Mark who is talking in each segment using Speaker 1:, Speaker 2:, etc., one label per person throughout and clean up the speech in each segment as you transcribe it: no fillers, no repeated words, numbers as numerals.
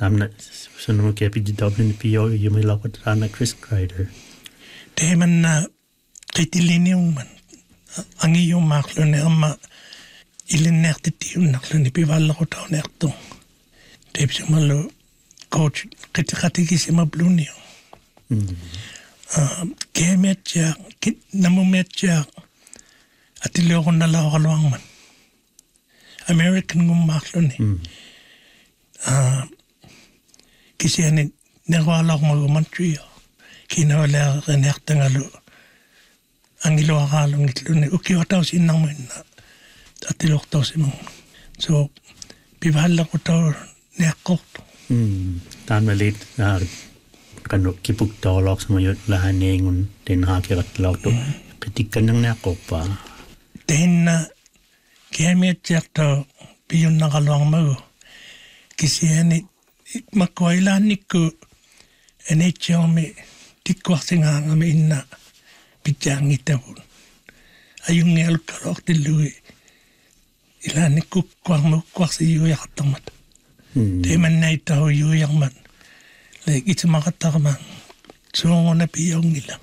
Speaker 1: Tamna sunum ke pi Dublin pio yumi lapat rana Chris Kreider.
Speaker 2: Teman kitilini man angi yung maklone ama ilin nertiti yung naklone pi wala ko tao nerto. Tep sumalo coach kitikati kisima bluni yung. Kemetja namumetja atilo ko nalakalawang man. American ngum maklone. Kasi ani nawala ko magumantri kinawala ka nektangalo ang ilo akalong itlo ni ukiwa tao sinang mo na atilok tao si mong so pibahala ko tao nekok
Speaker 1: tan malit na kanu kipuk tao lok sa mayot lahan nengun den hakirat law to ketikan ng nekok pa
Speaker 2: den na kaya tiyakto piyon nakalawang mo kasi ani makwailan ni ko ene chome tikwa singa ngame inna pitjang itawun ayung ngel kalok tilui ilani kukwang mo kwak si yu yakatamat teman na itaw yu yakman like it's makatakman songo na piyong nila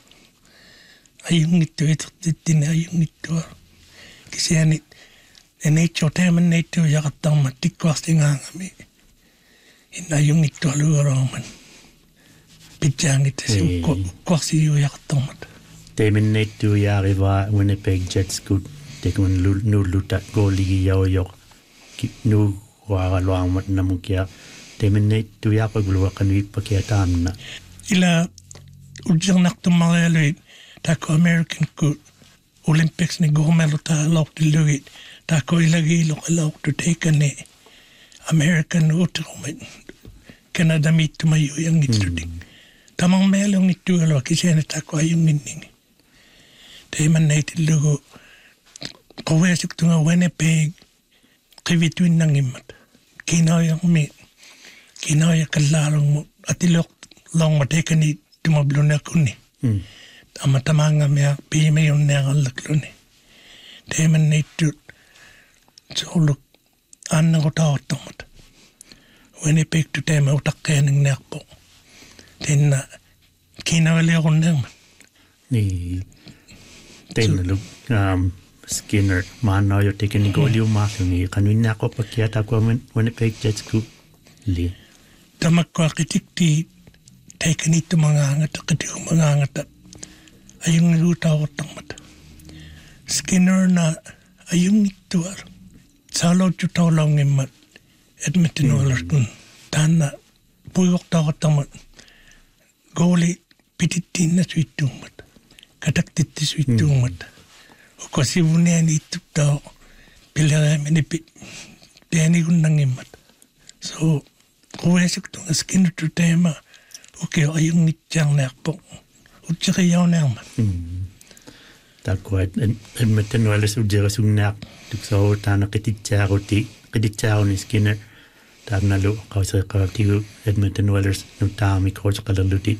Speaker 2: ayung ito titin ayung ito kasi anit ene cho teman na ito yakatamat tikwa singa ngame inayung ito aluaraman pitjang ito si kwak si yu yakatamat
Speaker 1: Temen nettu yariva Winnipeg Jets good tekun nu lutat go ligi yaw yok nu wara loang mat namukia temen nettu yapagulwa kanwi pakia na
Speaker 2: ila ujang naktumalay ta ko American good Olympics ni gomelo ta lok diluit ta ko ilagi lok to take ne American utromen Canada mit mayu yang ituding tamang melong itu lo kisene ta ko yung ninning Teman naiti lugo kawesik tunga Winnipeg kivituin nang imat. Kinaya kami kinaya kalarong mo atilok long mateka ni tumabluna kuni. Amatamanga mea pime yung nengal lakluni. Teman naiti soluk anna ko tao tamat. Winnipeg tu tema utakkaya ng nekpo. Tena kinaya liakon nangman.
Speaker 1: Ni Then look Skinner man now you're taking go liu ma ni kanwin na ko pakia ta ko Winnipeg Jets group li
Speaker 2: tamak ko kitikti taken it mga angat kati mga angat ayung luta ko tamat Skinner na ayung ito salo juta lang imat Edmonton Oilers kun tana puyok ta ko tamat goalie pititin na suitung mat katak titis witung mat ko si bunen itu tao pila meni piani gunang imat so ko esik to skin to tema okay ayung nitjang nakpo utsa yaw naman
Speaker 1: takwat Edmonton Oilers ujera sungnak tukso tana kititcharo ni Skinner tanalo kausa karatigu Edmonton Oilers nutami coach kalaluti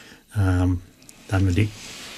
Speaker 1: tanali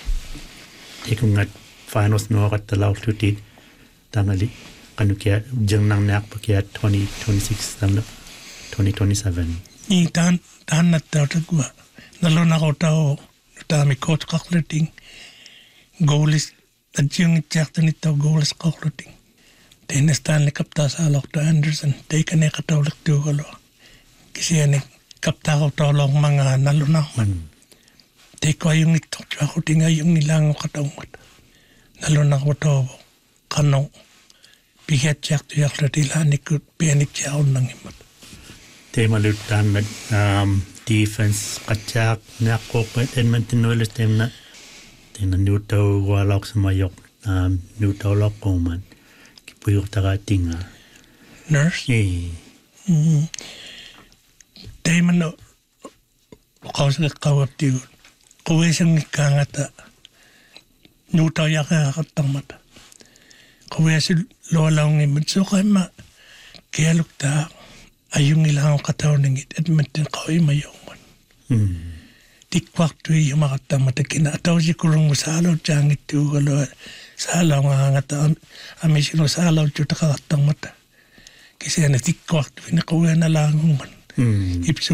Speaker 1: ikungat finals no kat talaw tuti tangali kanukia jeng nang nak pakia 2026 tamlo 2027
Speaker 2: ni tan na tawtagwa nalo na ko tao tami coach kakleting goalies adjung chakta ni tao goalies kakleting tenes Stanley Cup ta sa Dr. Anderson take ne katawlak tu galo kasi ne kapta ko tao long mga nalo na man Teko yung ito, ako tingay yung nilang katawmat. Nalo na ko to, kanong, pigat siyak to yak ratila ni ko, pianik siya ako nang imat.
Speaker 1: Tema lutan na defense, katsak, nako, Edmonton Oilers, tema na nutaw walak sa mayok, nutaw lak ko man. Kipuyok takating
Speaker 2: Nurse? Tema na, kausag kawap tiyo. Kawesang ikangata nutaw yaka katamata kawesi lolaw ngimit so kay ma kayaluk ta ayung ilang kataw ningit Edmonton kaway mayong man tikwak tuwi yung makatamata kinataw si kulong musalaw tiyang ito galo salaw nga ngata amisino salaw tiyo takatamata kasi na tikwak tuwi na kaway na lang man ipso